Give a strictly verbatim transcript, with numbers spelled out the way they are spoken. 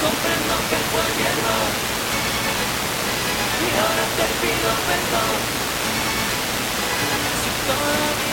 comprendo que fue mi error y ahora te pido perdón. Si todo